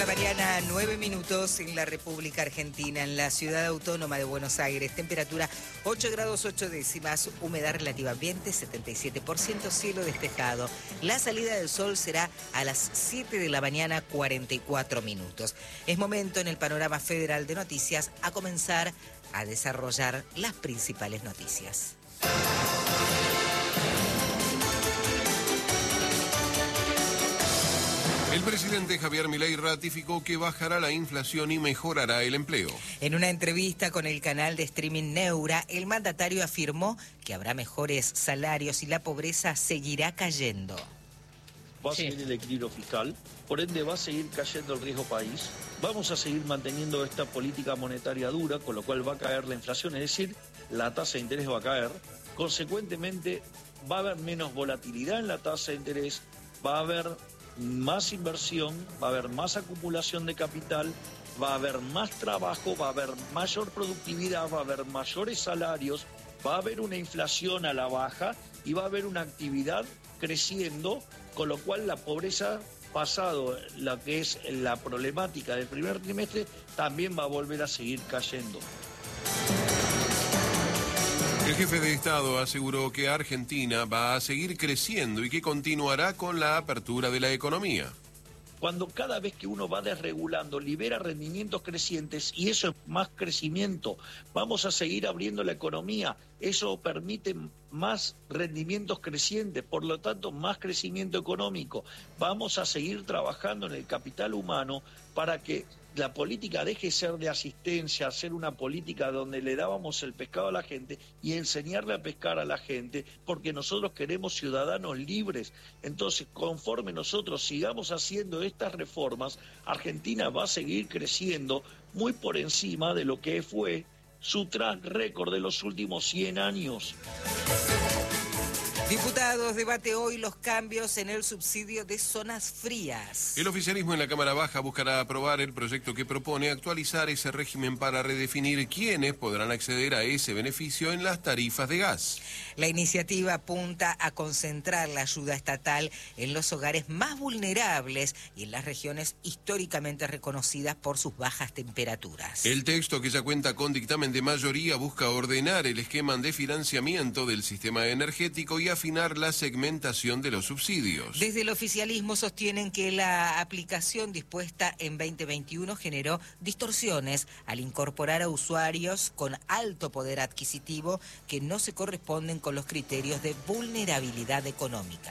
la mañana, 9 minutos en la República Argentina, en la ciudad autónoma de Buenos Aires. Temperatura 8 grados 8 décimas, humedad relativa ambiente 77%, cielo despejado. La salida del sol será a las 7 de la mañana, 44 minutos. Es momento en el panorama federal de noticias a comenzar a desarrollar las principales noticias. El presidente Javier Milei ratificó que bajará la inflación y mejorará el empleo. En una entrevista con el canal de streaming Neura, el mandatario afirmó que habrá mejores salarios y la pobreza seguirá cayendo. Va a seguir el equilibrio fiscal, por ende va a seguir cayendo el riesgo país. Vamos a seguir manteniendo esta política monetaria dura, con lo cual va a caer la inflación, es decir, la tasa de interés va a caer. Consecuentemente, va a haber menos volatilidad en la tasa de interés, va a haber más inversión, va a haber más acumulación de capital, va a haber más trabajo, va a haber mayor productividad, va a haber mayores salarios, va a haber una inflación a la baja y va a haber una actividad creciendo, con lo cual la pobreza, pasado la que es la problemática del primer trimestre, también va a volver a seguir cayendo. El jefe de Estado aseguró que Argentina va a seguir creciendo y que continuará con la apertura de la economía. Cuando cada vez que uno va desregulando, libera rendimientos crecientes y eso es más crecimiento, vamos a seguir abriendo la economía, eso permite más rendimientos crecientes, por lo tanto más crecimiento económico. Vamos a seguir trabajando en el capital humano para que la política deje de ser de asistencia, ser una política donde le dábamos el pescado a la gente y enseñarle a pescar a la gente, porque nosotros queremos ciudadanos libres. Entonces, conforme nosotros sigamos haciendo estas reformas, Argentina va a seguir creciendo muy por encima de lo que fue su track record de los últimos 100 años. Diputados debate hoy los cambios en el subsidio de zonas frías. El oficialismo en la Cámara Baja buscará aprobar el proyecto que propone actualizar ese régimen para redefinir quiénes podrán acceder a ese beneficio en las tarifas de gas. La iniciativa apunta a concentrar la ayuda estatal en los hogares más vulnerables y en las regiones históricamente reconocidas por sus bajas temperaturas. El texto, que ya cuenta con dictamen de mayoría, busca ordenar el esquema de financiamiento del sistema energético y afinar la segmentación de los subsidios. Desde el oficialismo sostienen que la aplicación dispuesta en 2021 generó distorsiones al incorporar a usuarios con alto poder adquisitivo que no se corresponden con los criterios de vulnerabilidad económica.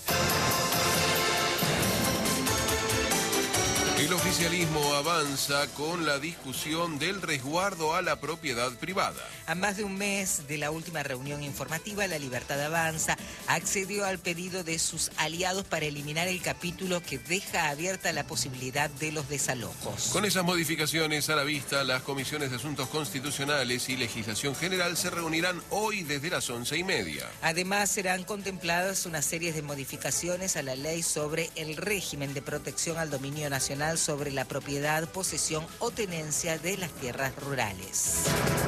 El oficialismo avanza con la discusión del resguardo a la propiedad privada. A más de un mes de la última reunión informativa, La Libertad Avanza accedió al pedido de sus aliados para eliminar el capítulo que deja abierta la posibilidad de los desalojos. Con esas modificaciones a la vista, las comisiones de Asuntos Constitucionales y Legislación General se reunirán hoy desde las 11:30. Además, serán contempladas una serie de modificaciones a la ley sobre el régimen de protección al dominio nacional sobre la propiedad, posesión o tenencia de las tierras rurales.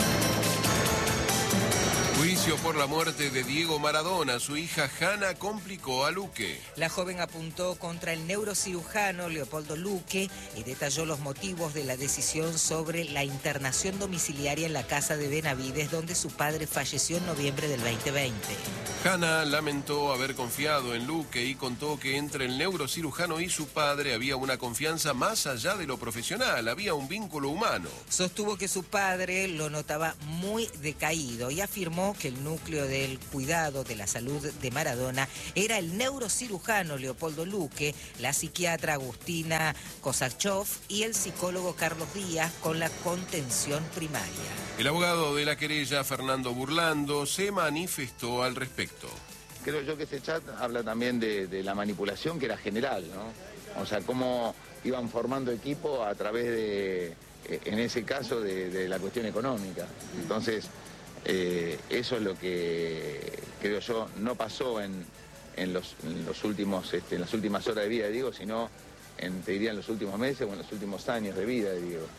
Juicio por la muerte de Diego Maradona. Su hija Hanna complicó a Luque. La joven apuntó contra el neurocirujano Leopoldo Luque y detalló los motivos de la decisión sobre la internación domiciliaria en la casa de Benavides, donde su padre falleció en noviembre del 2020. Hanna lamentó haber confiado en Luque y contó que entre el neurocirujano y su padre había una confianza más allá de lo profesional, había un vínculo humano. Sostuvo que su padre lo notaba muy decaído y afirmó que el núcleo del cuidado de la salud de Maradona era el neurocirujano Leopoldo Luque, la psiquiatra Agustina Kosachov y el psicólogo Carlos Díaz con la contención primaria. El abogado de la querella, Fernando Burlando, se manifestó al respecto. Creo yo que ese chat habla también de la manipulación que era general, ¿no? O sea, cómo iban formando equipo a través de, en ese caso, de la cuestión económica. Entonces, eso es lo que creo yo no pasó en las últimas horas de vida de Diego, sino te diría en los últimos meses o en los últimos años de vida de Diego.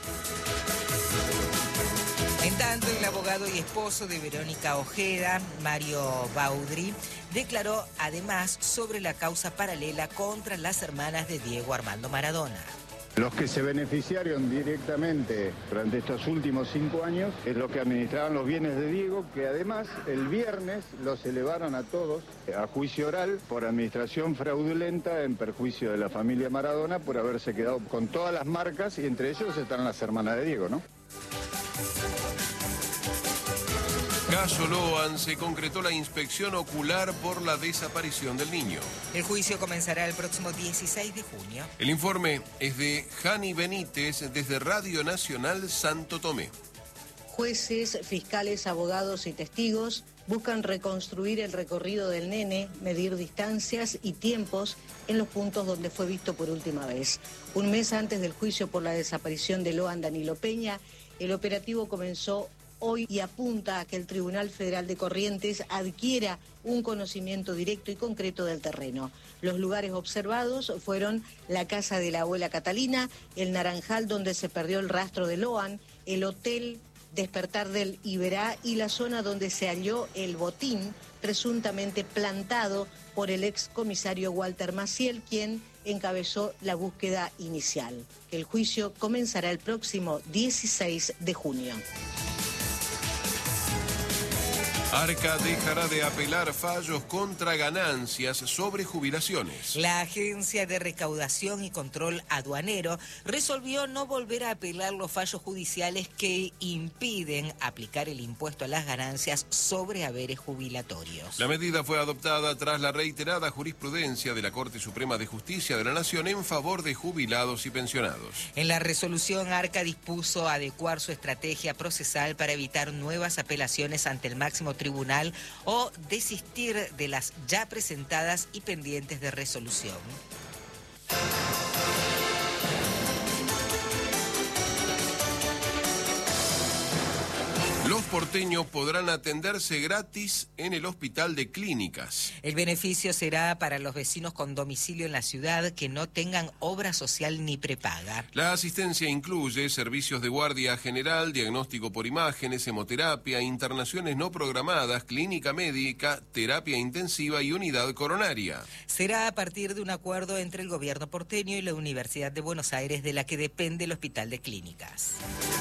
En tanto, el abogado y esposo de Verónica Ojeda, Mario Baudry, declaró además sobre la causa paralela contra las hermanas de Diego Armando Maradona. Los que se beneficiaron directamente durante estos últimos 5 años es los que administraban los bienes de Diego, que además el viernes los elevaron a todos a juicio oral por administración fraudulenta en perjuicio de la familia Maradona por haberse quedado con todas las marcas y entre ellos están las hermanas de Diego, ¿no? Caso Loan, se concretó la inspección ocular por la desaparición del niño. El juicio comenzará el próximo 16 de junio. El informe es de Jani Benítez desde Radio Nacional Santo Tomé. Jueces, fiscales, abogados y testigos buscan reconstruir el recorrido del nene, medir distancias y tiempos en los puntos donde fue visto por última vez. Un mes antes del juicio por la desaparición de Loan Danilo Peña, el operativo comenzó hoy y apunta a que el Tribunal Federal de Corrientes adquiera un conocimiento directo y concreto del terreno. Los lugares observados fueron la casa de la abuela Catalina, el Naranjal donde se perdió el rastro de Loan, el hotel Despertar del Iberá y la zona donde se halló el botín presuntamente plantado por el excomisario Walter Maciel, quien encabezó la búsqueda inicial. El juicio comenzará el próximo 16 de junio. Arca dejará de apelar fallos contra ganancias sobre jubilaciones. La Agencia de Recaudación y Control Aduanero resolvió no volver a apelar los fallos judiciales que impiden aplicar el impuesto a las ganancias sobre haberes jubilatorios. La medida fue adoptada tras la reiterada jurisprudencia de la Corte Suprema de Justicia de la Nación en favor de jubilados y pensionados. En la resolución, Arca dispuso adecuar su estrategia procesal para evitar nuevas apelaciones ante el máximo tribunal o desistir de las ya presentadas y pendientes de resolución. Los porteños podrán atenderse gratis en el Hospital de Clínicas. El beneficio será para los vecinos con domicilio en la ciudad que no tengan obra social ni prepaga. La asistencia incluye servicios de guardia general, diagnóstico por imágenes, hemoterapia, internaciones no programadas, clínica médica, terapia intensiva y unidad coronaria. Será a partir de un acuerdo entre el gobierno porteño y la Universidad de Buenos Aires, de la que depende el Hospital de Clínicas.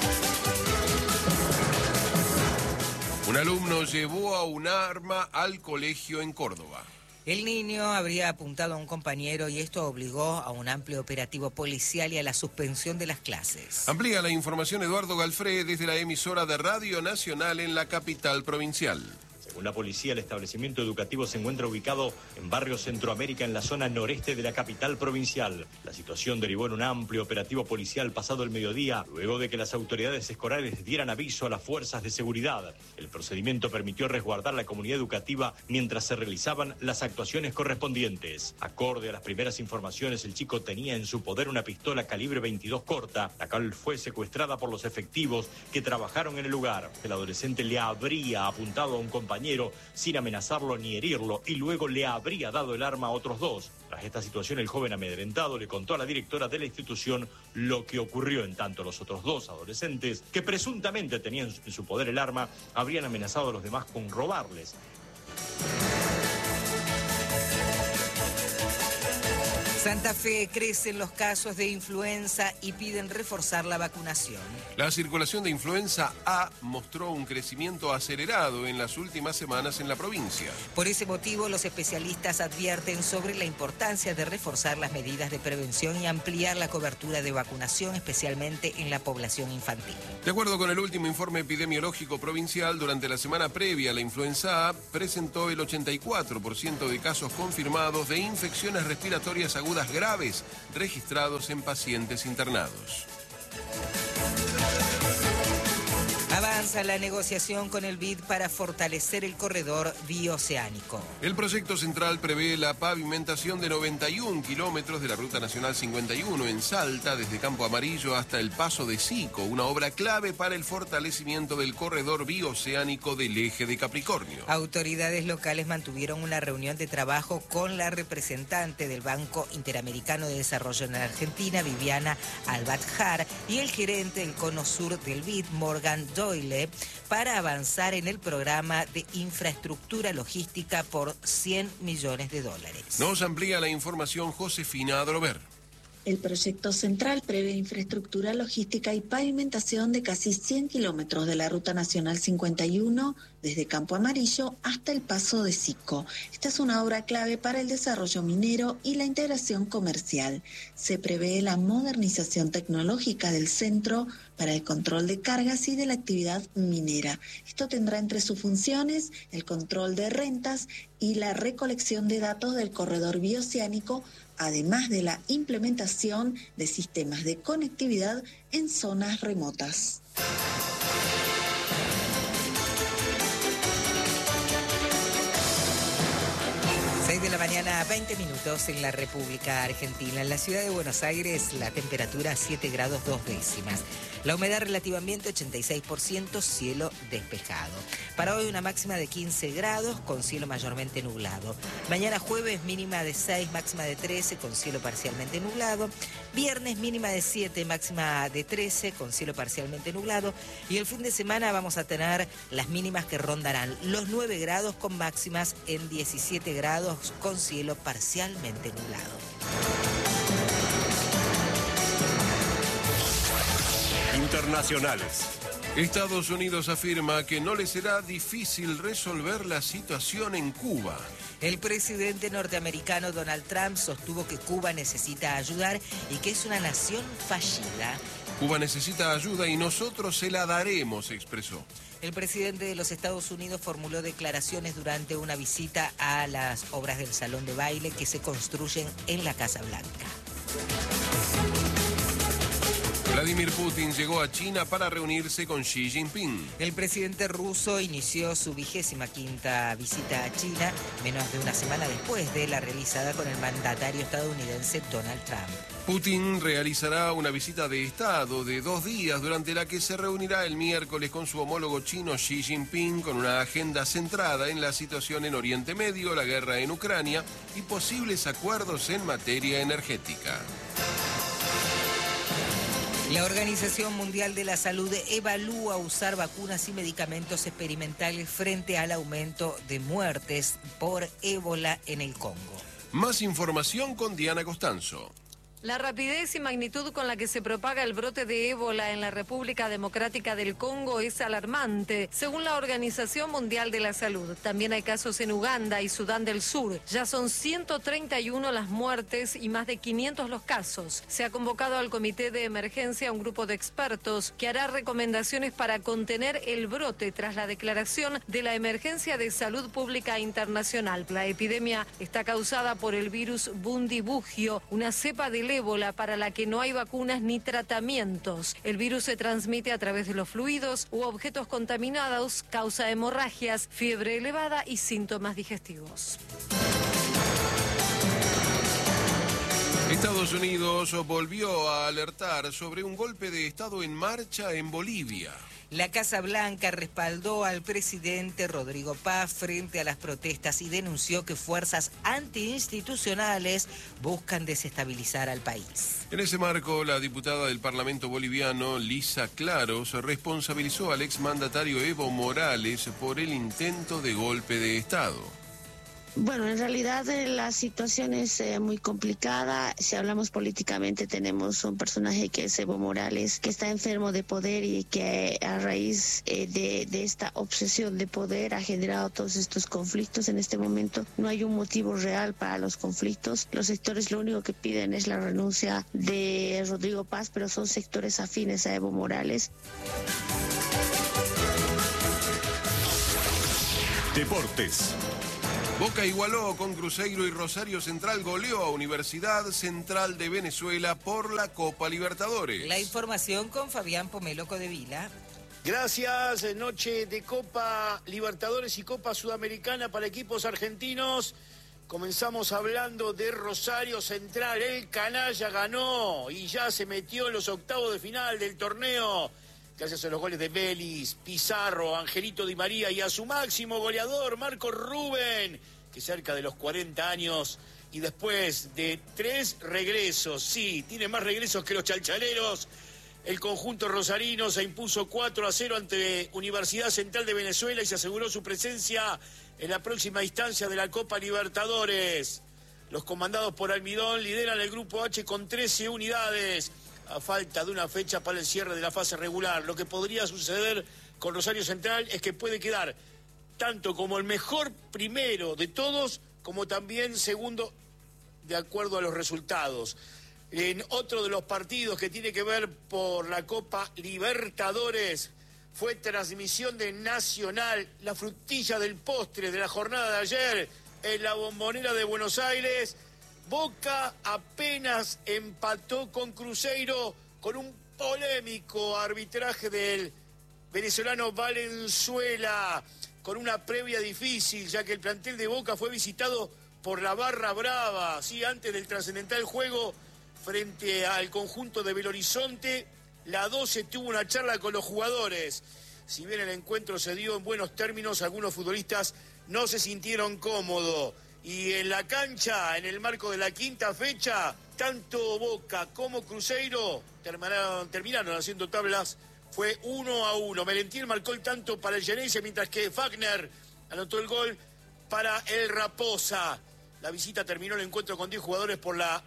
Un alumno llevó a un arma al colegio en Córdoba. El niño habría apuntado a un compañero y esto obligó a un amplio operativo policial y a la suspensión de las clases. Amplía la información Eduardo Galfré desde la emisora de Radio Nacional en la capital provincial. Según la policía, el establecimiento educativo se encuentra ubicado en Barrio Centroamérica, en la zona noreste de la capital provincial. La situación derivó en un amplio operativo policial pasado el mediodía, luego de que las autoridades escolares dieran aviso a las fuerzas de seguridad. El procedimiento permitió resguardar la comunidad educativa mientras se realizaban las actuaciones correspondientes. Acorde a las primeras informaciones, el chico tenía en su poder una pistola calibre 22 corta, la cual fue secuestrada por los efectivos que trabajaron en el lugar. El adolescente le habría apuntado a un compañero sin amenazarlo ni herirlo y luego le habría dado el arma a otros dos. Tras esta situación, el joven amedrentado le contó a la directora de la institución lo que ocurrió. En tanto, los otros dos adolescentes, que presuntamente tenían en su poder el arma, habrían amenazado a los demás con robarles. Santa Fe, crecen los casos de influenza y piden reforzar la vacunación. La circulación de influenza A mostró un crecimiento acelerado en las últimas semanas en la provincia. Por ese motivo, los especialistas advierten sobre la importancia de reforzar las medidas de prevención y ampliar la cobertura de vacunación, especialmente en la población infantil. De acuerdo con el último informe epidemiológico provincial, durante la semana previa a la influenza A, presentó el 84% de casos confirmados de infecciones respiratorias agudas graves registrados en pacientes internados. Avanza la negociación con el BID para fortalecer el corredor bioceánico. El proyecto central prevé la pavimentación de 91 kilómetros de la Ruta Nacional 51 en Salta, desde Campo Amarillo hasta el Paso de Sico, una obra clave para el fortalecimiento del corredor bioceánico del eje de Capricornio. Autoridades locales mantuvieron una reunión de trabajo con la representante del Banco Interamericano de Desarrollo en Argentina, Viviana Albatjar, y el gerente del Cono Sur del BID, Morgan Doyle, para avanzar en el programa de infraestructura logística por $100 millones. Nos amplía la información Josefina Adrover. El proyecto central prevé infraestructura logística y pavimentación de casi 100 kilómetros de la Ruta Nacional 51, desde Campo Amarillo hasta el Paso de Sico. Esta es una obra clave para el desarrollo minero y la integración comercial. Se prevé la modernización tecnológica del centro para el control de cargas y de la actividad minera. Esto tendrá entre sus funciones el control de rentas y la recolección de datos del corredor bioceánico, además de la implementación de sistemas de conectividad en zonas remotas. 6 de la mañana, 20 minutos en la República Argentina. En la ciudad de Buenos Aires, la temperatura 7 grados 2 décimas. La humedad relativa ambiente 86%, cielo despejado. Para hoy una máxima de 15 grados con cielo mayormente nublado. Mañana jueves mínima de 6, máxima de 13 con cielo parcialmente nublado. Viernes mínima de 7, máxima de 13 con cielo parcialmente nublado. Y el fin de semana vamos a tener las mínimas que rondarán los 9 grados con máximas en 17 grados con cielo parcialmente nublado. Internacionales. Estados Unidos afirma que no le será difícil resolver la situación en Cuba. El presidente norteamericano Donald Trump sostuvo que Cuba necesita ayudar y que es una nación fallida. Cuba necesita ayuda y nosotros se la daremos, expresó. El presidente de los Estados Unidos formuló declaraciones durante una visita a las obras del salón de baile que se construyen en la Casa Blanca. Vladimir Putin llegó a China para reunirse con Xi Jinping. El presidente ruso inició su 25ª visita a China, menos de una semana después de la realizada con el mandatario estadounidense Donald Trump. Putin realizará una visita de Estado de 2 días, durante la que se reunirá el miércoles con su homólogo chino Xi Jinping, con una agenda centrada en la situación en Oriente Medio, la guerra en Ucrania y posibles acuerdos en materia energética. La Organización Mundial de la Salud evalúa usar vacunas y medicamentos experimentales frente al aumento de muertes por ébola en el Congo. Más información con Diana Costanzo. La rapidez y magnitud con la que se propaga el brote de ébola en la República Democrática del Congo es alarmante, según la Organización Mundial de la Salud. También hay casos en Uganda y Sudán del Sur. Ya son 131 las muertes y más de 500 los casos. Se ha convocado al Comité de Emergencia a un grupo de expertos que hará recomendaciones para contener el brote tras la declaración de la Emergencia de Salud Pública Internacional. La epidemia está causada por el virus Bundibugyo, una cepa del ébola para la que no hay vacunas ni tratamientos. El virus se transmite a través de los fluidos u objetos contaminados, causa hemorragias, fiebre elevada y síntomas digestivos. Estados Unidos volvió a alertar sobre un golpe de Estado en marcha en Bolivia. La Casa Blanca respaldó al presidente Rodrigo Paz frente a las protestas y denunció que fuerzas antiinstitucionales buscan desestabilizar al país. En ese marco, la diputada del Parlamento boliviano, Lisa Claros, responsabilizó al exmandatario Evo Morales por el intento de golpe de Estado. Bueno, en realidad la situación es muy complicada. Si hablamos políticamente, tenemos un personaje que es Evo Morales, que está enfermo de poder y que a raíz de esta obsesión de poder ha generado todos estos conflictos. En este momento no hay un motivo real para los conflictos. Los sectores lo único que piden es la renuncia de Rodrigo Paz, pero son sectores afines a Evo Morales. Deportes. Boca igualó con Cruzeiro y Rosario Central goleó a Universidad Central de Venezuela por la Copa Libertadores. La información con Fabián Pomeloco de Vila. Gracias, noche de Copa Libertadores y Copa Sudamericana para equipos argentinos. Comenzamos hablando de Rosario Central, el canalla ganó y ya se metió en los octavos de final del torneo. Gracias a los goles de Vélez, Pizarro, Angelito Di María y a su máximo goleador, Marco Rubén, que cerca de los 40 años y después de 3 regresos, sí, tiene más regresos que los chalchaleros, el conjunto rosarino se impuso 4-0 ante Universidad Central de Venezuela y se aseguró su presencia en la próxima instancia de la Copa Libertadores. Los comandados por Almidón lideran el grupo H con 13 unidades, a falta de una fecha para el cierre de la fase regular. Lo que podría suceder con Rosario Central es que puede quedar tanto como el mejor primero de todos, como también segundo de acuerdo a los resultados. En otro de los partidos que tiene que ver por la Copa Libertadores, fue transmisión de Nacional, la frutilla del postre de la jornada de ayer, en la Bombonera de Buenos Aires. Boca apenas empató con Cruzeiro con un polémico arbitraje del venezolano Valenzuela, con una previa difícil, ya que el plantel de Boca fue visitado por la Barra Brava, ¿sí? Antes del trascendental juego frente al conjunto de Belo Horizonte, la 12 tuvo una charla con los jugadores. Si bien el encuentro se dio en buenos términos, algunos futbolistas no se sintieron cómodos. Y en la cancha, en el marco de la quinta fecha, tanto Boca como Cruzeiro terminaron haciendo tablas. Fue 1-1. Merentiel marcó el tanto para el Geneise, mientras que Wagner anotó el gol para el Raposa. La visita terminó el encuentro con 10 jugadores por la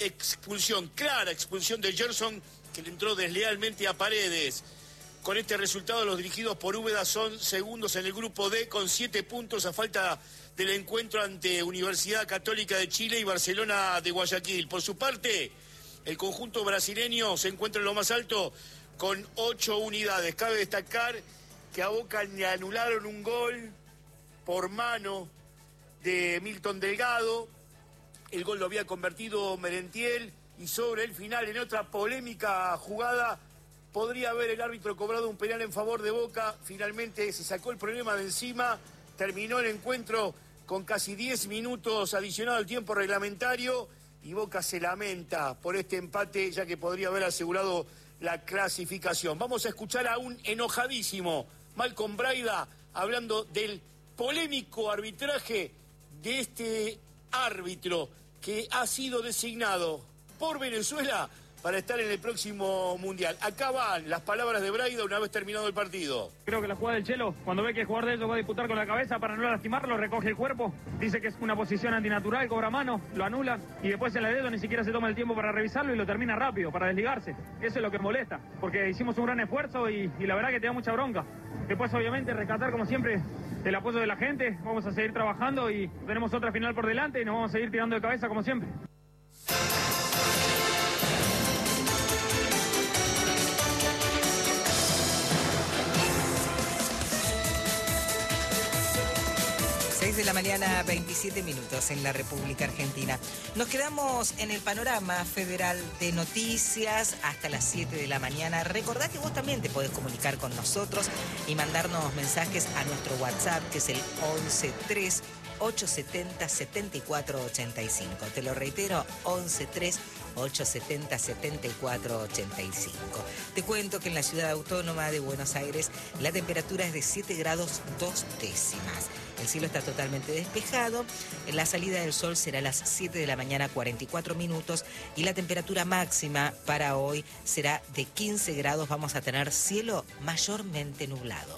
clara expulsión de Gerson, que le entró deslealmente a Paredes. Con este resultado, los dirigidos por Úbeda son segundos en el grupo D con 7 puntos a falta del encuentro ante Universidad Católica de Chile y Barcelona de Guayaquil. Por su parte, el conjunto brasileño se encuentra en lo más alto con 8 unidades. Cabe destacar que a Boca le anularon un gol por mano de Milton Delgado. El gol lo había convertido Merentiel, y sobre el final, en otra polémica jugada, podría haber el árbitro cobrado un penal en favor de Boca. Finalmente se sacó el problema de encima, terminó el encuentro con casi 10 minutos adicionados al tiempo reglamentario, y Boca se lamenta por este empate, ya que podría haber asegurado la clasificación. Vamos a escuchar a un enojadísimo Malcolm Braida hablando del polémico arbitraje de este árbitro que ha sido designado por Venezuela para estar en el próximo Mundial. Acá van las palabras de Braida una vez terminado el partido. Creo que la jugada del Chelo, cuando ve que el jugador de ellos va a disputar con la cabeza para no lastimarlo, recoge el cuerpo, dice que es una posición antinatural, cobra mano, lo anula, y después en el dedo ni siquiera se toma el tiempo para revisarlo y lo termina rápido, para desligarse. Eso es lo que molesta, porque hicimos un gran esfuerzo y la verdad que te da mucha bronca. Después, obviamente, rescatar como siempre el apoyo de la gente, vamos a seguir trabajando y tenemos otra final por delante y nos vamos a seguir tirando de cabeza como siempre. De la mañana, 27 minutos en la República Argentina. Nos quedamos en el panorama federal de noticias hasta las 7 de la mañana. Recordá que vos también te podés comunicar con nosotros y mandarnos mensajes a nuestro WhatsApp, que es el 113 870 7485. Te lo reitero, 113 870 7485. Te cuento que en la ciudad autónoma de Buenos Aires la temperatura es de 7 grados 2 décimas. El cielo está totalmente despejado. La salida del sol será a las 7 de la mañana, 44 minutos. Y la temperatura máxima para hoy será de 15 grados. Vamos a tener cielo mayormente nublado.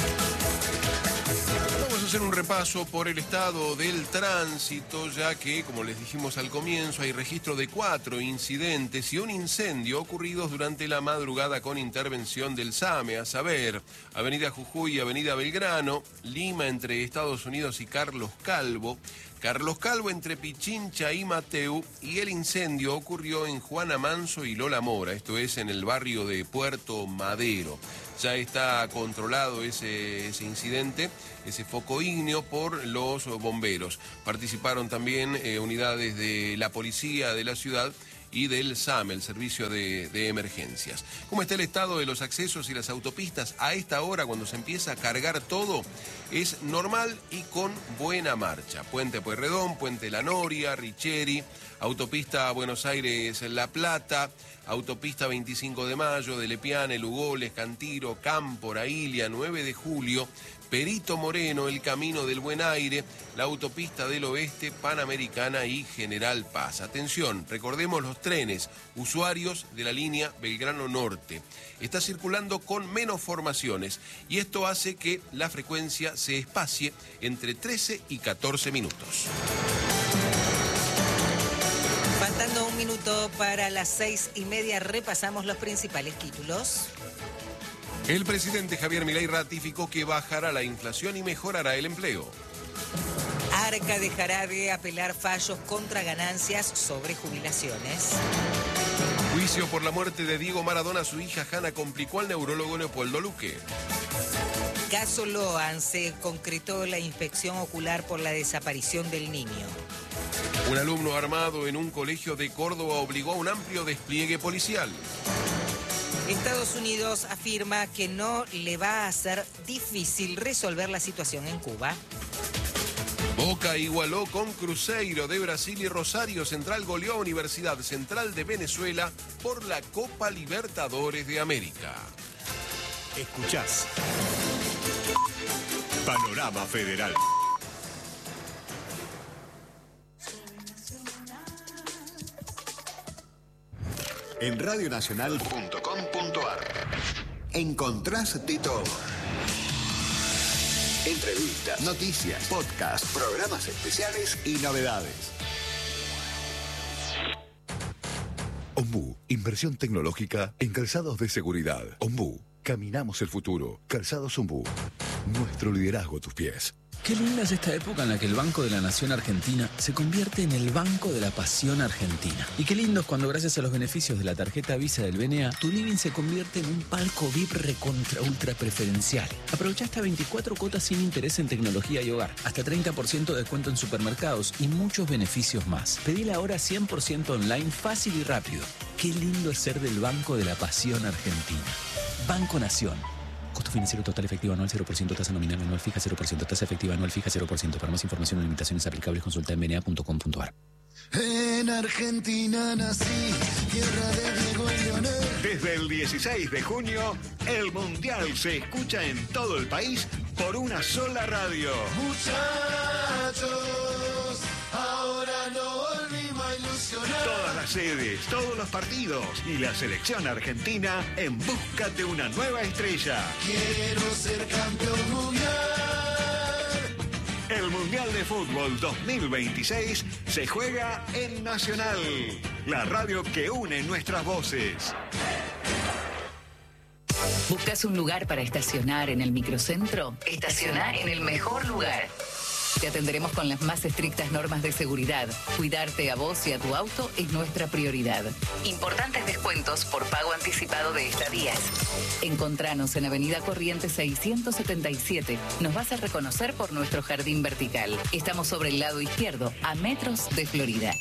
Vamos a hacer un repaso por el estado del tránsito, ya que, como les dijimos al comienzo, hay registro de 4 incidentes y un incendio ocurridos durante la madrugada con intervención del SAME, a saber, Avenida Jujuy y Avenida Belgrano, Lima entre Estados Unidos y Carlos Calvo entre Pichincha y Mateu, y el incendio ocurrió en Juana Manso y Lola Mora, esto es en el barrio de Puerto Madero. Ya está controlado ese incidente, ese foco ígneo, por los bomberos. Participaron también unidades de la policía de la ciudad y del SAME, el servicio de emergencias. ¿Cómo está el estado de los accesos y las autopistas? A esta hora, cuando se empieza a cargar todo, es normal y con buena marcha. Puente Pueyrredón, Puente La Noria, Richeri, autopista Buenos Aires-La Plata, autopista 25 de Mayo, de Lepiane, Lugoles, Cantiro, Cámpora, Ilia, 9 de Julio, Perito Moreno, el Camino del Buen Aire, la autopista del Oeste, Panamericana y General Paz. Atención, recordemos los trenes, usuarios de la línea Belgrano Norte. Está circulando con menos formaciones y esto hace que la frecuencia se espacie entre 13 y 14 minutos. Faltando un minuto para las 6:30, repasamos los principales títulos. El presidente Javier Milei ratificó que bajará la inflación y mejorará el empleo. Arca dejará de apelar fallos contra ganancias sobre jubilaciones. Juicio por la muerte de Diego Maradona, su hija Hanna complicó al neurólogo Leopoldo Luque. Caso Loan, se concretó la inspección ocular por la desaparición del niño. Un alumno armado en un colegio de Córdoba obligó a un amplio despliegue policial. Estados Unidos afirma que no le va a ser difícil resolver la situación en Cuba. Boca igualó con Cruzeiro de Brasil y Rosario Central goleó a Universidad Central de Venezuela por la Copa Libertadores de América. Escuchás Panorama Federal. En radionacional.com.ar encontrás de todo. Entrevistas, noticias, podcasts, programas especiales y novedades. Ombú, inversión tecnológica en calzados de seguridad. Ombú, caminamos el futuro. Calzados Ombú, nuestro liderazgo a tus pies. Qué linda es esta época en la que el Banco de la Nación Argentina se convierte en el Banco de la Pasión Argentina. Y qué lindo es cuando gracias a los beneficios de la tarjeta Visa del BNA, tu living se convierte en un palco VIP recontra ultra preferencial. Aprovecha hasta 24 cuotas sin interés en tecnología y hogar, hasta 30% de descuento en supermercados y muchos beneficios más. Pedila ahora 100% online, fácil y rápido. Qué lindo es ser del Banco de la Pasión Argentina. Banco Nación. Costo financiero total efectivo anual 0%, tasa nominal anual fija 0%, tasa efectiva anual fija 0%. Para más información o limitaciones aplicables consulta en bna.com.ar. En Argentina nací, tierra de Diego y Leonel. Desde el 16 de junio, el Mundial se escucha en todo el país por una sola radio. Muchachos, ahora no volvimos a ilusionar. Todas las sedes, todos los partidos y la selección argentina en busca de una nueva estrella. Quiero ser campeón mundial. El Mundial de Fútbol 2026 se juega en Nacional, la radio que une nuestras voces. ¿Buscas un lugar para estacionar en el microcentro? Estaciona en el mejor lugar. Te atenderemos con las más estrictas normas de seguridad. Cuidarte a vos y a tu auto es nuestra prioridad. Importantes descuentos por pago anticipado de estadías. Encontranos en Avenida Corrientes 677. Nos vas a reconocer por nuestro jardín vertical. Estamos sobre el lado izquierdo, a metros de Florida.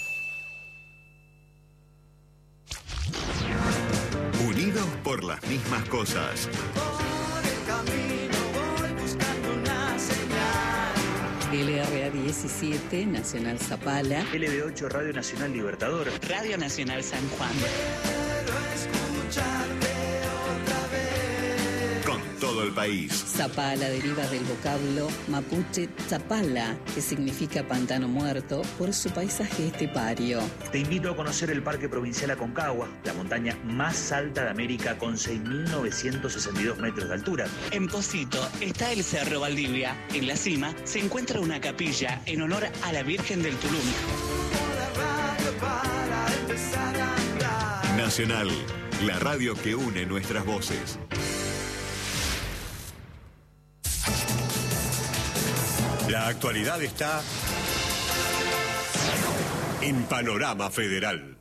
Unidos por las mismas cosas. LRA 17, Nacional Zapala. LB8, Radio Nacional Libertador. Radio Nacional San Juan. Con todo el país. Zapala deriva del vocablo mapuche Zapala, que significa pantano muerto, por su paisaje estepario. Te invito a conocer el Parque Provincial Aconcagua, la montaña más alta de América con 6.962 metros de altura. En Pocito está el Cerro Valdivia. En la cima se encuentra una capilla en honor a la Virgen del Tulum. Nacional, la radio que une nuestras voces. La actualidad está en Panorama Federal.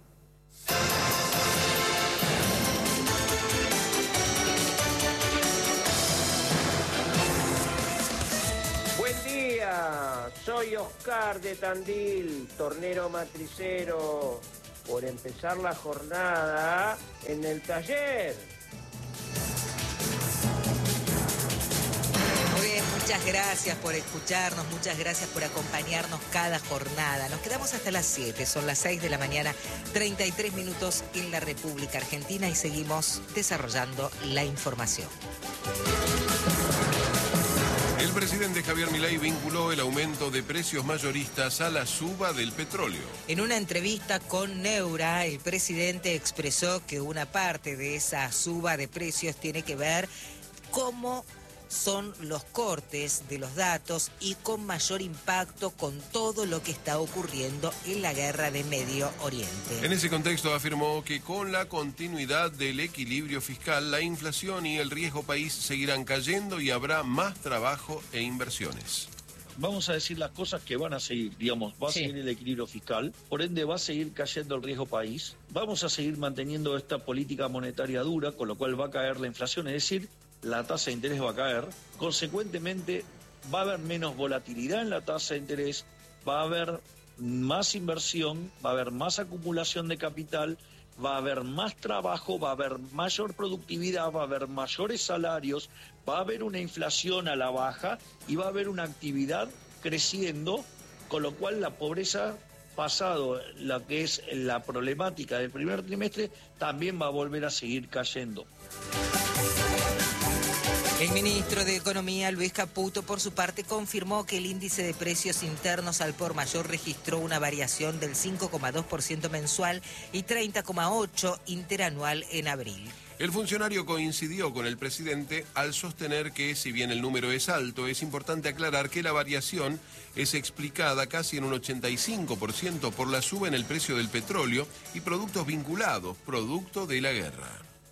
Buen día, soy Oscar de Tandil, tornero matricero, por empezar la jornada en el taller. Muy bien, muchas gracias por escucharnos, muchas gracias por acompañarnos cada jornada. Nos quedamos hasta las 7, son las 6 de la mañana, 33 minutos en la República Argentina y seguimos desarrollando la información. El presidente Javier Milei vinculó el aumento de precios mayoristas a la suba del petróleo. En una entrevista con Neura, el presidente expresó que una parte de esa suba de precios tiene que ver cómo son los cortes de los datos y con mayor impacto con todo lo que está ocurriendo en la guerra de Medio Oriente. En ese contexto afirmó que con la continuidad del equilibrio fiscal, la inflación y el riesgo país seguirán cayendo y habrá más trabajo e inversiones. Vamos a decir las cosas que van a seguir, digamos, va a seguir el equilibrio fiscal, por ende va a seguir cayendo el riesgo país, vamos a seguir manteniendo esta política monetaria dura, con lo cual va a caer la inflación, es decir, la tasa de interés va a caer, consecuentemente va a haber menos volatilidad en la tasa de interés, va a haber más inversión, va a haber más acumulación de capital, va a haber más trabajo, va a haber mayor productividad, va a haber mayores salarios, va a haber una inflación a la baja y va a haber una actividad creciendo, con lo cual la pobreza, pasado la que es la problemática del primer trimestre, también va a volver a seguir cayendo. El ministro de Economía, Luis Caputo, por su parte, confirmó que el índice de precios internos al por mayor registró una variación del 5,2% mensual y 30,8% interanual en abril. El funcionario coincidió con el presidente al sostener que, si bien el número es alto, es importante aclarar que la variación es explicada casi en un 85% por la suba en el precio del petróleo y productos vinculados, producto de la guerra.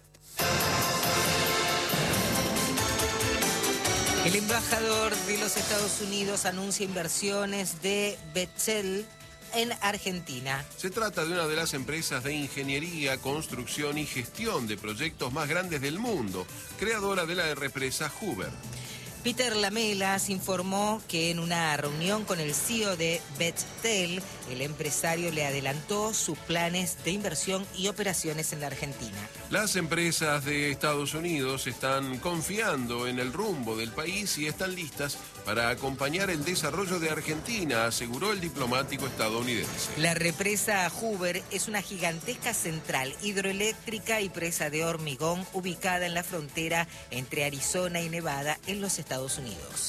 El embajador de los Estados Unidos anuncia inversiones de Bechtel en Argentina. Se trata de una de las empresas de ingeniería, construcción y gestión de proyectos más grandes del mundo, creadora de la represa Hoover. Peter Lamelas informó que en una reunión con el CEO de Bechtel, el empresario le adelantó sus planes de inversión y operaciones en la Argentina. Las empresas de Estados Unidos están confiando en el rumbo del país y están listas para acompañar el desarrollo de Argentina, aseguró el diplomático estadounidense. La represa Hoover es una gigantesca central hidroeléctrica y presa de hormigón ubicada en la frontera entre Arizona y Nevada en los Estados Unidos.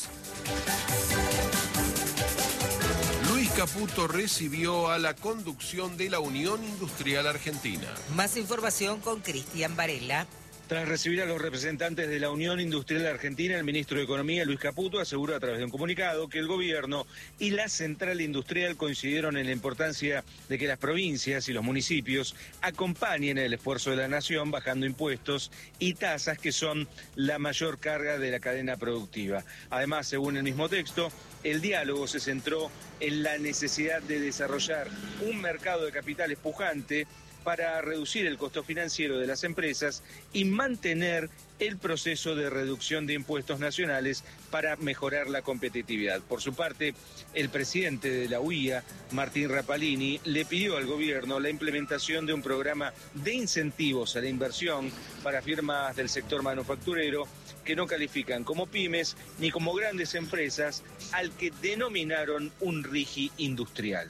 Luis Caputo recibió a la conducción de la Unión Industrial Argentina. Más información con Cristian Varela. Tras recibir a los representantes de la Unión Industrial Argentina, el ministro de Economía, Luis Caputo, aseguró a través de un comunicado que el gobierno y la central industrial coincidieron en la importancia de que las provincias y los municipios acompañen el esfuerzo de la nación bajando impuestos y tasas que son la mayor carga de la cadena productiva. Además, según el mismo texto, el diálogo se centró en la necesidad de desarrollar un mercado de capitales pujante para reducir el costo financiero de las empresas y mantener el proceso de reducción de impuestos nacionales para mejorar la competitividad. Por su parte, el presidente de la UIA, Martín Rapalini, le pidió al gobierno la implementación de un programa de incentivos a la inversión para firmas del sector manufacturero que no califican como pymes ni como grandes empresas, al que denominaron un RIGI industrial.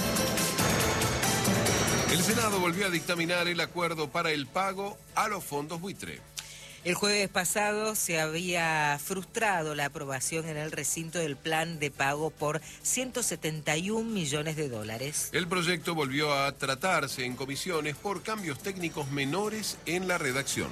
El Senado volvió a dictaminar el acuerdo para el pago a los fondos buitre. El jueves pasado se había frustrado la aprobación en el recinto del plan de pago por $171 millones. El proyecto volvió a tratarse en comisiones por cambios técnicos menores en la redacción.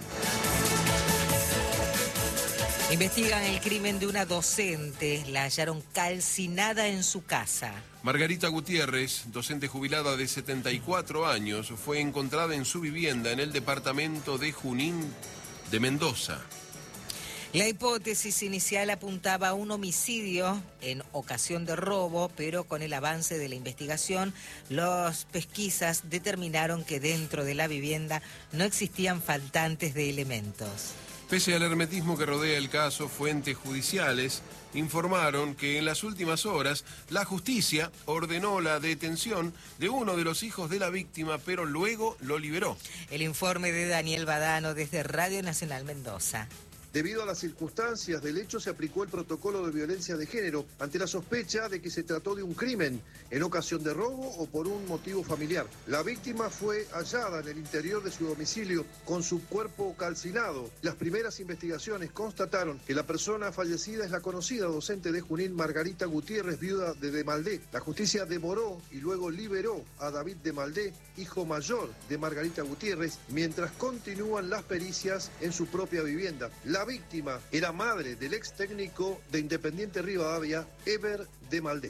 Investigan el crimen de una docente. La hallaron calcinada en su casa. Margarita Gutiérrez, docente jubilada de 74 años, fue encontrada en su vivienda en el departamento de Junín de Mendoza. La hipótesis inicial apuntaba a un homicidio en ocasión de robo, pero con el avance de la investigación, las pesquisas determinaron que dentro de la vivienda no existían faltantes de elementos. Pese al hermetismo que rodea el caso, fuentes judiciales informaron que en las últimas horas la justicia ordenó la detención de uno de los hijos de la víctima, pero luego lo liberó. El informe de Daniel Badano desde Radio Nacional Mendoza. Debido a las circunstancias del hecho, se aplicó el protocolo de violencia de género ante la sospecha de que se trató de un crimen en ocasión de robo o por un motivo familiar. La víctima fue hallada en el interior de su domicilio con su cuerpo calcinado. Las primeras investigaciones constataron que la persona fallecida es la conocida docente de Junín, Margarita Gutiérrez, viuda de Demaldé. La justicia demoró y luego liberó a David Demaldé, hijo mayor de Margarita Gutiérrez, mientras continúan las pericias en su propia vivienda. La La víctima era madre del ex técnico de Independiente Rivadavia, Ever de Maldé.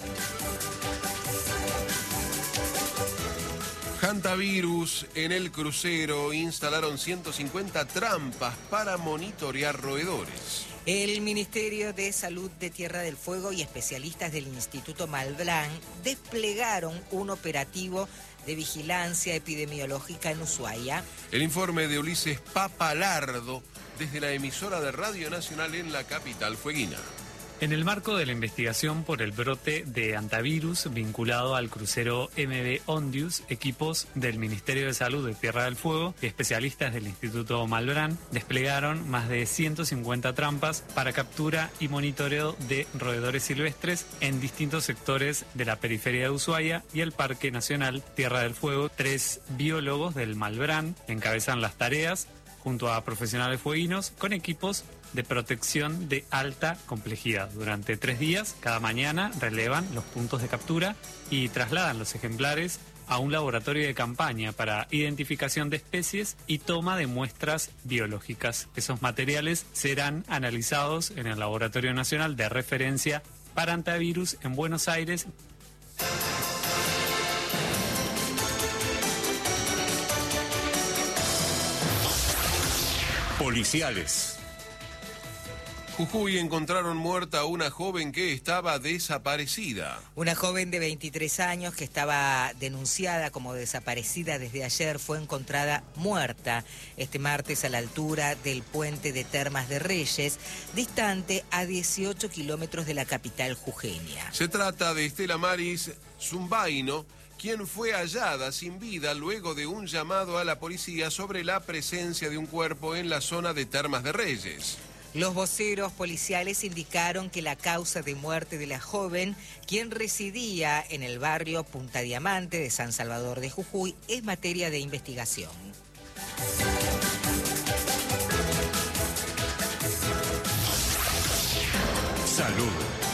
Hantavirus. En el crucero instalaron 150 trampas para monitorear roedores. El Ministerio de Salud de Tierra del Fuego y especialistas del Instituto Malbrán desplegaron un operativo de vigilancia epidemiológica en Ushuaia. El informe de Ulises Papalardo desde la emisora de Radio Nacional en la capital fueguina. En el marco de la investigación por el brote de hantavirus vinculado al crucero MV Ondius, equipos del Ministerio de Salud de Tierra del Fuego y especialistas del Instituto Malbrán desplegaron más de 150 trampas para captura y monitoreo de roedores silvestres en distintos sectores de la periferia de Ushuaia y el Parque Nacional Tierra del Fuego. 3 biólogos del Malbrán encabezan las tareas junto a profesionales fueguinos con equipos de protección de alta complejidad. Durante 3 días, cada mañana, relevan los puntos de captura y trasladan los ejemplares a un laboratorio de campaña para identificación de especies y toma de muestras biológicas. Esos materiales serán analizados en el Laboratorio Nacional de Referencia para Hantavirus en Buenos Aires. Policiales. Jujuy encontraron muerta a una joven que estaba desaparecida. Una joven de 23 años que estaba denunciada como desaparecida desde ayer fue encontrada muerta este martes a la altura del puente de Termas de Reyes, distante a 18 kilómetros de la capital jujeña. Se trata de Estela Maris Zumbaino, quien fue hallada sin vida luego de un llamado a la policía sobre la presencia de un cuerpo en la zona de Termas de Reyes. Los voceros policiales indicaron que la causa de muerte de la joven, quien residía en el barrio Punta Diamante de San Salvador de Jujuy, es materia de investigación. Salud.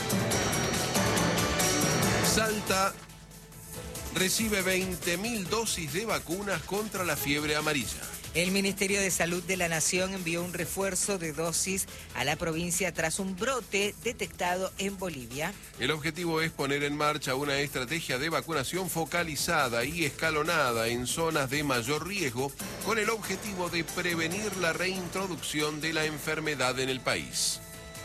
Salta recibe 20.000 dosis de vacunas contra la fiebre amarilla. El Ministerio de Salud de la Nación envió un refuerzo de dosis a la provincia tras un brote detectado en Bolivia. El objetivo es poner en marcha una estrategia de vacunación focalizada y escalonada en zonas de mayor riesgo con el objetivo de prevenir la reintroducción de la enfermedad en el país.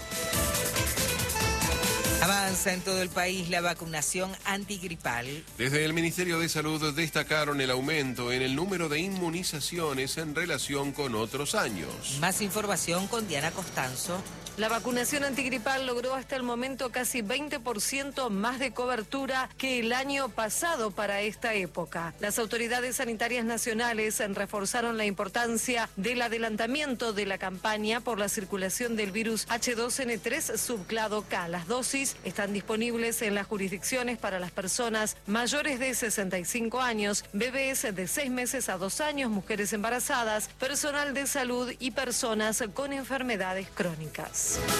Avanza en todo el país la vacunación antigripal. Desde el Ministerio de Salud destacaron el aumento en el número de inmunizaciones en relación con otros años. Más información con Diana Costanzo. La vacunación antigripal logró hasta el momento casi 20% más de cobertura que el año pasado para esta época. Las autoridades sanitarias nacionales reforzaron la importancia del adelantamiento de la campaña por la circulación del virus H2N3 subclado K. Las dosis están disponibles en las jurisdicciones para las personas mayores de 65 años, bebés de 6 meses a 2 años, mujeres embarazadas, personal de salud y personas con enfermedades crónicas.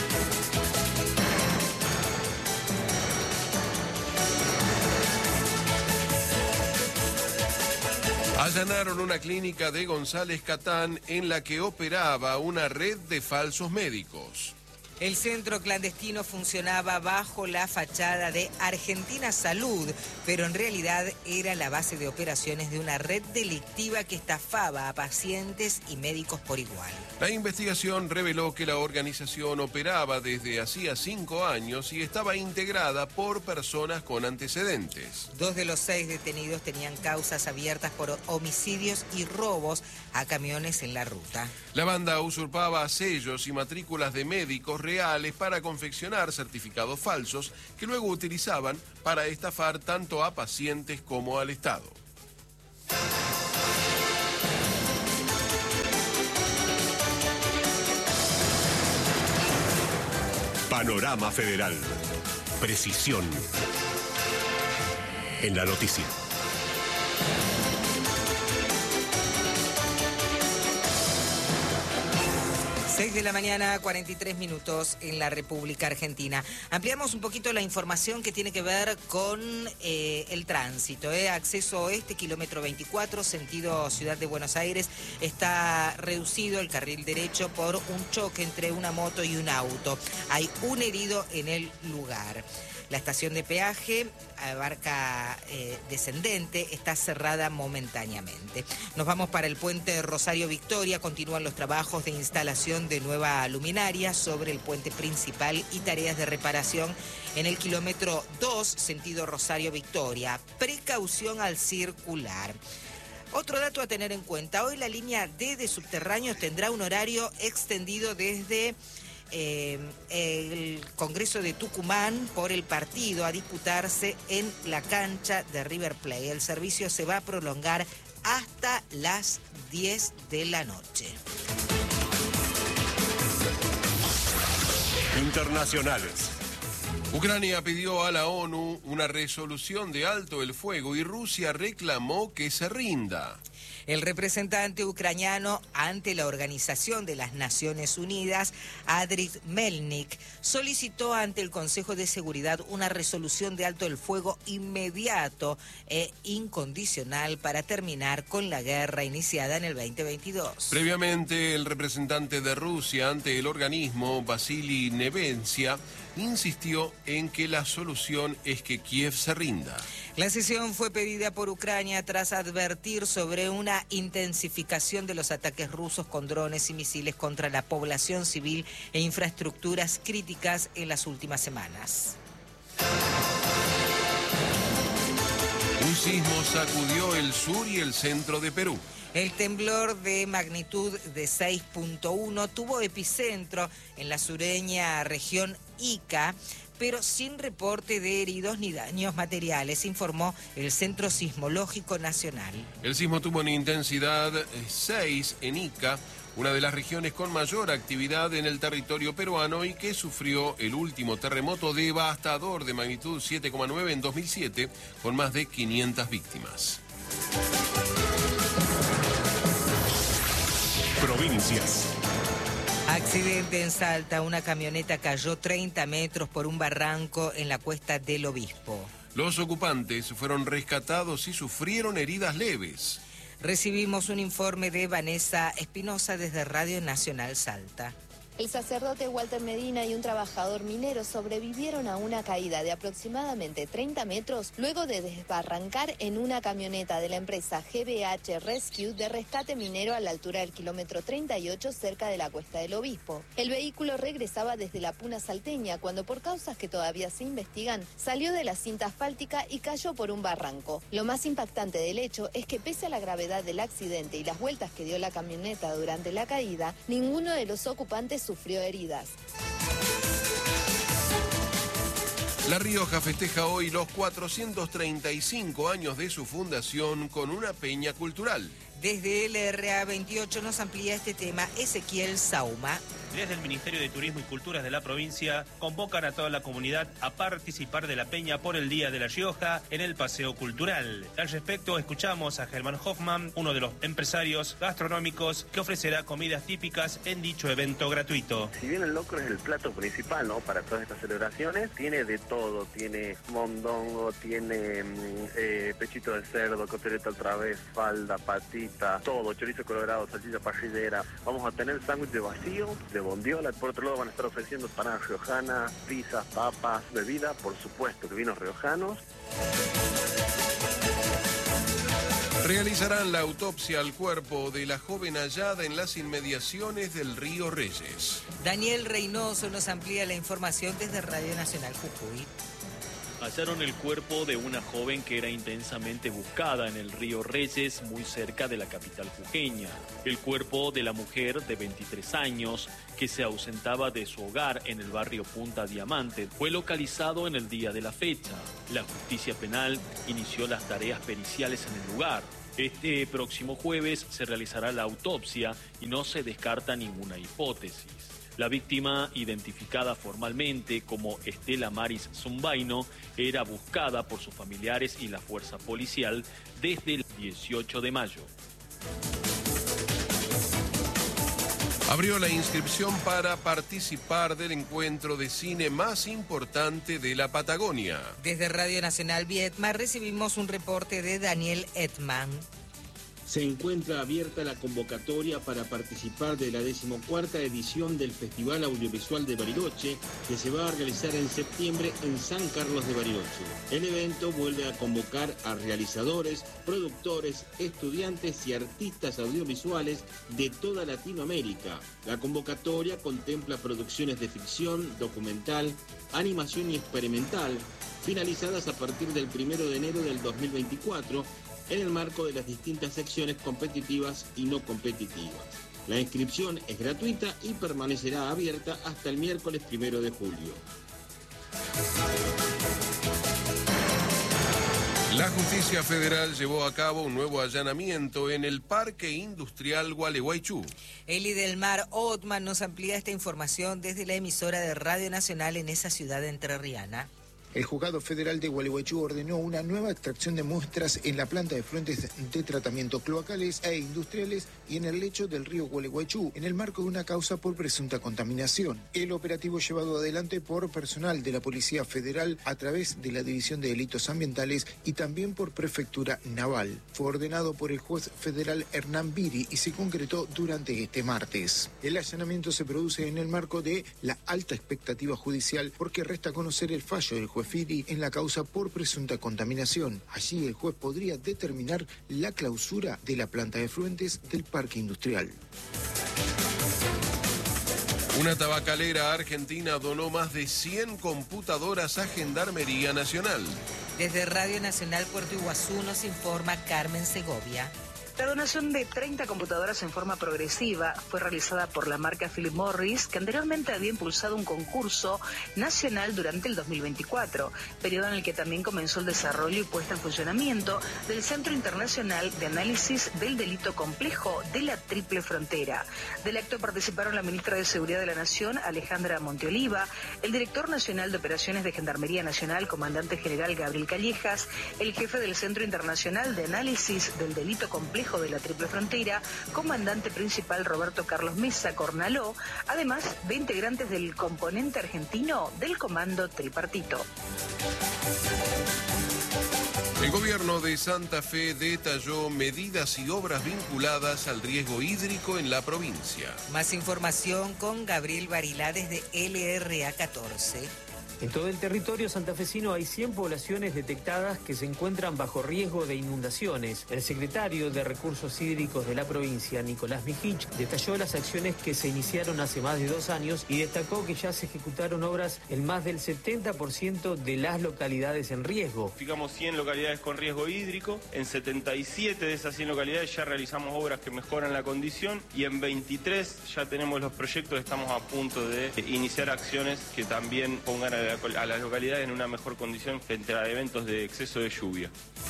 Allanaron una clínica de González Catán en la que operaba una red de falsos médicos. El centro clandestino funcionaba bajo la fachada de Argentina Salud, pero en realidad era la base de operaciones de una red delictiva que estafaba a pacientes y médicos por igual. La investigación reveló que la organización operaba desde hacía 5 años y estaba integrada por personas con antecedentes. 2 de los 6 detenidos tenían causas abiertas por homicidios y robos a camiones en la ruta. La banda usurpaba sellos y matrículas de médicos reales para confeccionar certificados falsos que luego utilizaban para estafar tanto a pacientes como al Estado. Panorama Federal. Precisión en la noticia. 6 de la mañana, 43 minutos en la República Argentina. Ampliamos un poquito la información que tiene que ver con el tránsito. Acceso oeste, kilómetro 24, sentido Ciudad de Buenos Aires. Está reducido el carril derecho por un choque entre una moto y un auto. Hay un herido en el lugar. La estación de peaje, Barca Descendente, está cerrada momentáneamente. Nos vamos para el puente Rosario Victoria. Continúan los trabajos de instalación de nueva luminaria sobre el puente principal y tareas de reparación en el kilómetro 2, sentido Rosario Victoria. Precaución al circular. Otro dato a tener en cuenta. Hoy la línea D de subterráneos tendrá un horario extendido desde el Congreso de Tucumán por el partido a disputarse en la cancha de River Plate. El servicio se va a prolongar hasta las 10 de la noche. Internacionales. Ucrania pidió a la ONU una resolución de alto el fuego y Rusia reclamó que se rinda. El representante ucraniano ante la Organización de las Naciones Unidas, Andriy Melnik, solicitó ante el Consejo de Seguridad una resolución de alto el fuego inmediato e incondicional para terminar con la guerra iniciada en el 2022. Previamente, el representante de Rusia ante el organismo, Vasily Nevencia, insistió en que la solución es que Kiev se rinda. La sesión fue pedida por Ucrania tras advertir sobre una intensificación de los ataques rusos con drones y misiles contra la población civil e infraestructuras críticas en las últimas semanas. Un sismo sacudió el sur y el centro de Perú. El temblor de magnitud de 6.1 tuvo epicentro en la sureña región Ica, pero sin reporte de heridos ni daños materiales, informó el Centro Sismológico Nacional. El sismo tuvo una intensidad 6 en Ica, una de las regiones con mayor actividad en el territorio peruano y que sufrió el último terremoto devastador de magnitud 7,9 en 2007, con más de 500 víctimas. Provincias. Accidente en Salta, una camioneta cayó 30 metros por un barranco en la Cuesta del Obispo. Los ocupantes fueron rescatados y sufrieron heridas leves. Recibimos un informe de Vanessa Espinosa desde Radio Nacional Salta. El sacerdote Walter Medina y un trabajador minero sobrevivieron a una caída de aproximadamente 30 metros luego de desbarrancar en una camioneta de la empresa GBH Rescue de rescate minero a la altura del kilómetro 38 cerca de la Cuesta del Obispo. El vehículo regresaba desde la Puna salteña cuando por causas que todavía se investigan salió de la cinta asfáltica y cayó por un barranco. Lo más impactante del hecho es que pese a la gravedad del accidente y las vueltas que dio la camioneta durante la caída, ninguno de los ocupantes sufrió heridas. La Rioja festeja hoy los 435 años de su fundación con una peña cultural. Desde LRA 28 nos amplía este tema Ezequiel Sauma. Desde el Ministerio de Turismo y Culturas de la provincia convocan a toda la comunidad a participar de la peña por el Día de La Rioja en el Paseo Cultural. Al respecto, escuchamos a Germán Hoffman, uno de los empresarios gastronómicos que ofrecerá comidas típicas en dicho evento gratuito. Si bien el locro es el plato principal, ¿no?, para todas estas celebraciones, tiene de todo. Tiene mondongo, tiene pechito de cerdo, costeleta otra vez, falda, patita, todo, chorizo colorado, salchicha parrillera. Vamos a tener sándwich de vacío, de bondiola. Por otro lado van a estar ofreciendo empanadas riojanas, pizzas, papas, bebida, por supuesto, que vinos riojanos. Realizarán la autopsia al cuerpo de la joven hallada en las inmediaciones del río Reyes. Daniel Reynoso nos amplía la información desde Radio Nacional Jujuy. Hallaron el cuerpo de una joven que era intensamente buscada en el río Reyes, muy cerca de la capital jujeña. El cuerpo de la mujer de 23 años, que se ausentaba de su hogar en el barrio Punta Diamante, fue localizado en el día de la fecha. La justicia penal inició las tareas periciales en el lugar. Este próximo jueves se realizará la autopsia y no se descarta ninguna hipótesis. La víctima, identificada formalmente como Estela Maris Zumbaino, era buscada por sus familiares y la fuerza policial desde el 18 de mayo. Abrió la inscripción para participar del encuentro de cine más importante de la Patagonia. Desde Radio Nacional Vietma recibimos un reporte de Daniel Edman. Se encuentra abierta la convocatoria para participar de la 14ª edición del Festival Audiovisual de Bariloche, que se va a realizar en septiembre en San Carlos de Bariloche. El evento vuelve a convocar a realizadores, productores, estudiantes y artistas audiovisuales de toda Latinoamérica. La convocatoria contempla producciones de ficción, documental, animación y experimental, finalizadas a partir del 1 de enero del 2024, en el marco de las distintas secciones competitivas y no competitivas. La inscripción es gratuita y permanecerá abierta hasta el miércoles 1 de julio. La Justicia Federal llevó a cabo un nuevo allanamiento en el Parque Industrial Gualeguaychú. Eli del Mar Otman nos amplía esta información desde la emisora de Radio Nacional en esa ciudad entrerriana. El Juzgado Federal de Gualeguaychú ordenó una nueva extracción de muestras en la planta de efluentes de tratamiento cloacales e industriales y en el lecho del río Gualeguaychú, en el marco de una causa por presunta contaminación. El operativo llevado adelante por personal de la Policía Federal a través de la División de Delitos Ambientales y también por Prefectura Naval. Fue ordenado por el juez federal Hernán Viri y se concretó durante este martes. El allanamiento se produce en el marco de la alta expectativa judicial porque resta conocer el fallo del juez Firi en la causa por presunta contaminación. Allí el juez podría determinar la clausura de la planta de efluentes del parque industrial. Una tabacalera argentina donó más de 100 computadoras a Gendarmería Nacional. Desde Radio Nacional Puerto Iguazú nos informa Carmen Segovia. La donación de 30 computadoras en forma progresiva fue realizada por la marca Philip Morris, que anteriormente había impulsado un concurso nacional durante el 2024, periodo en el que también comenzó el desarrollo y puesta en funcionamiento del Centro Internacional de Análisis del Delito Complejo de la Triple Frontera. Del acto participaron la ministra de Seguridad de la Nación, Alejandra Monteoliva, el director nacional de Operaciones de Gendarmería Nacional, comandante general Gabriel Callejas, el jefe del Centro Internacional de Análisis del Delito Complejo de la Triple Frontera, comandante principal Roberto Carlos Mesa Cornaló, además de integrantes del componente argentino del Comando Tripartito. El gobierno de Santa Fe detalló medidas y obras vinculadas al riesgo hídrico en la provincia. Más información con Gabriel Barilá desde LRA 14. En todo el territorio santafesino hay 100 poblaciones detectadas que se encuentran bajo riesgo de inundaciones. El secretario de Recursos Hídricos de la provincia, Nicolás Mijich, detalló las acciones que se iniciaron hace más de 2 años y destacó que ya se ejecutaron obras en más del 70% de las localidades en riesgo. Fijamos 100 localidades con riesgo hídrico, en 77 de esas 100 localidades ya realizamos obras que mejoran la condición y en 23 ya tenemos los proyectos, estamos a punto de iniciar acciones que también pongan a las localidades en una mejor condición frente a eventos de exceso de lluvia.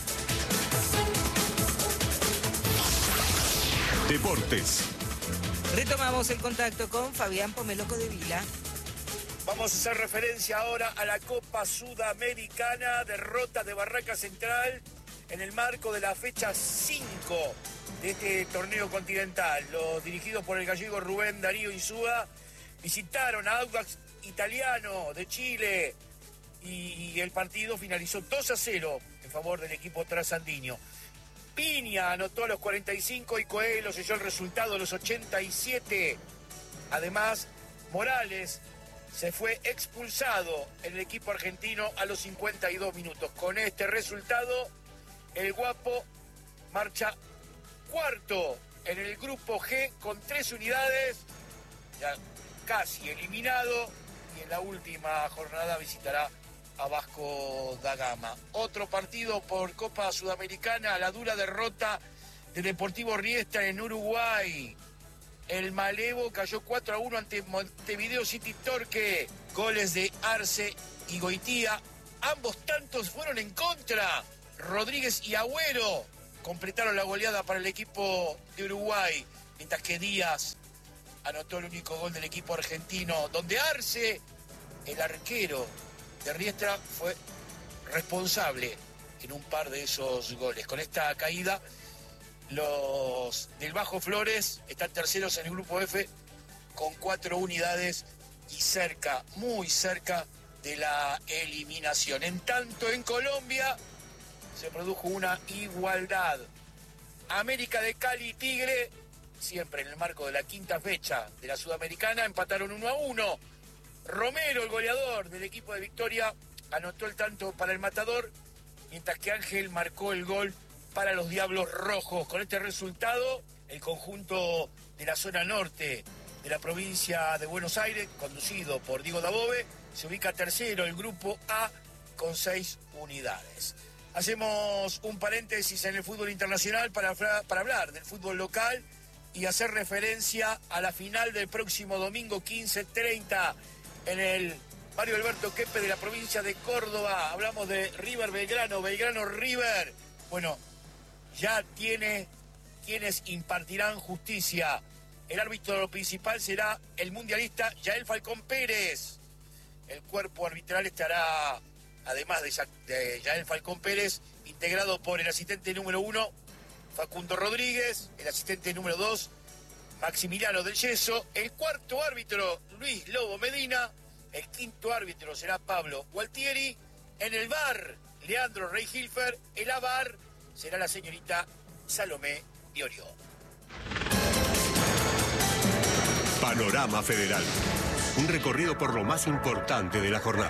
Deportes. Retomamos el contacto con Fabián Pomeloco de Vila. Vamos a hacer referencia ahora a la Copa Sudamericana, derrota de Barraca Central en el marco de la fecha 5 de este torneo continental. Los dirigidos por el gallego Rubén Darío Insúa visitaron a Audax Italiano de Chile y el partido finalizó 2-0 en favor del equipo trasandino. Piña anotó a los 45 y Coelho selló el resultado a los 87. Además, Morales se fue expulsado en el equipo argentino a los 52 minutos. Con este resultado, el Guapo marcha cuarto en el grupo G con 3 unidades, ya casi eliminado, y en la última jornada visitará a Vasco da Gama. Otro partido por Copa Sudamericana, la dura derrota de Deportivo Riestra en Uruguay. El Malevo cayó 4-1 ante Montevideo City Torque. Goles de Arce y Goitía. Ambos tantos fueron en contra. Rodríguez y Agüero completaron la goleada para el equipo de Uruguay, mientras que Díaz anotó el único gol del equipo argentino, donde Arce, el arquero de Riestra, fue responsable en un par de esos goles. Con esta caída, los del Bajo Flores están terceros en el grupo F con 4 unidades y cerca, muy cerca de la eliminación. En tanto, en Colombia se produjo una igualdad. América de Cali y Tigre, siempre en el marco de la 5ª fecha de la Sudamericana, empataron 1-1. Romero, el goleador del equipo de Victoria, anotó el tanto para el Matador, mientras que Ángel marcó el gol para los Diablos Rojos. Con este resultado, el conjunto de la zona norte de la provincia de Buenos Aires, conducido por Diego Dabove, se ubica tercero, el grupo A, con 6 unidades. Hacemos un paréntesis en el fútbol internacional para hablar del fútbol local y hacer referencia a la final del próximo domingo 15:30 en el Mario Alberto Quepe de la provincia de Córdoba. Hablamos de River Belgrano, Belgrano River. Bueno, ya tiene quienes impartirán justicia. El árbitro principal será el mundialista Yael Falcón Pérez. El cuerpo arbitral estará, además de Yael Falcón Pérez, integrado por el asistente número 1, Facundo Rodríguez, el asistente número 2, Maximiliano del Yeso, el cuarto árbitro, Luis Lobo Medina, el quinto árbitro será Pablo Gualtieri, en el VAR, Leandro Rey Hilfer, el AVAR será la señorita Salomé Diorio. Panorama Federal. Un recorrido por lo más importante de la jornada.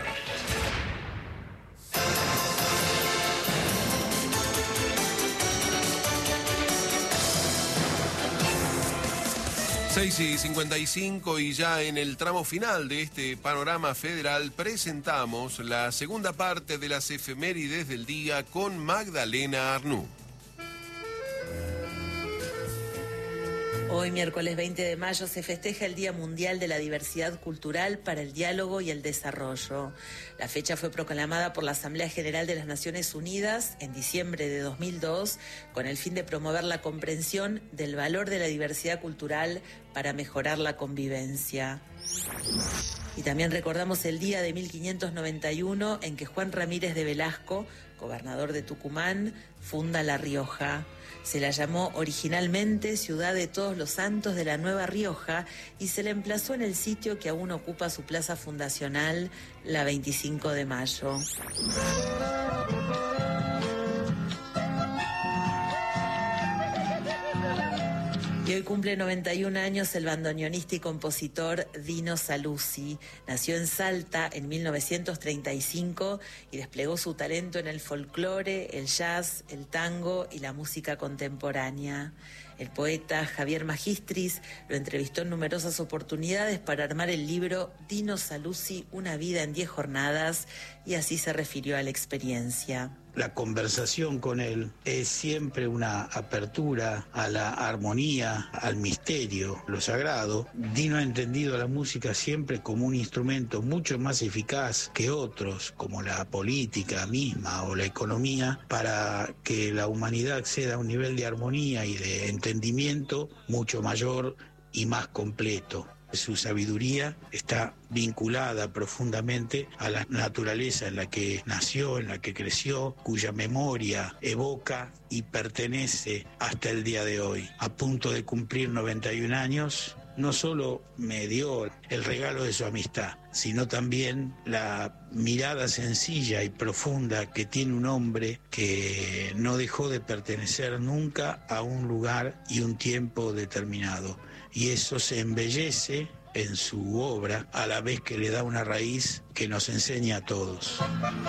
Seis y 55 y ya en el tramo final de este panorama federal presentamos la segunda parte de las efemérides del día con Magdalena Arnú. Hoy, miércoles 20 de mayo, se festeja el Día Mundial de la Diversidad Cultural para el Diálogo y el Desarrollo. La fecha fue proclamada por la Asamblea General de las Naciones Unidas en diciembre de 2002 con el fin de promover la comprensión del valor de la diversidad cultural para mejorar la convivencia. Y también recordamos el día de 1591 en que Juan Ramírez de Velasco, gobernador de Tucumán, funda La Rioja. Se la llamó originalmente Ciudad de Todos los Santos de la Nueva Rioja y se la emplazó en el sitio que aún ocupa su plaza fundacional, la 25 de mayo. Y hoy cumple 91 años el bandoneonista y compositor Dino Saluzzi. Nació en Salta en 1935 y desplegó su talento en el folclore, el jazz, el tango y la música contemporánea. El poeta Javier Magistris lo entrevistó en numerosas oportunidades para armar el libro Dino Saluzzi, una vida en 10 jornadas, y así se refirió a la experiencia. La conversación con él es siempre una apertura a la armonía, al misterio, lo sagrado. Dino ha entendido la música siempre como un instrumento mucho más eficaz que otros, como la política misma o la economía, para que la humanidad acceda a un nivel de armonía y de entendimiento mucho mayor y más completo. Su sabiduría está vinculada profundamente a la naturaleza en la que nació, en la que creció, cuya memoria evoca y pertenece hasta el día de hoy. A punto de cumplir 91 años, no solo me dio el regalo de su amistad, sino también la mirada sencilla y profunda que tiene un hombre que no dejó de pertenecer nunca a un lugar y un tiempo determinado. Y eso se embellece en su obra a la vez que le da una raíz que nos enseña a todos.